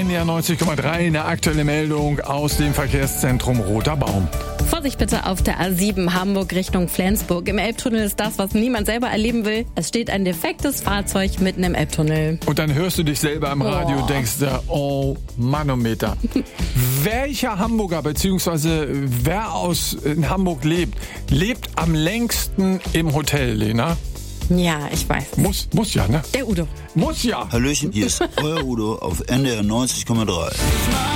NDR 90,3, eine aktuelle Meldung aus dem Verkehrszentrum Roter Baum. Vorsicht bitte auf der A7 Hamburg Richtung Flensburg. Im Elbtunnel ist das, was niemand selber erleben will. Es steht ein defektes Fahrzeug mitten im Elbtunnel. Und dann hörst du dich selber im Radio und denkst dir, oh Manometer. Welcher Hamburger bzw. wer in Hamburg lebt am längsten im Hotel, Lena? Ja, ich weiß. Muss ja, ne? Der Udo. Muss ja. Hallöchen, hier ist euer Udo auf NDR 90,3.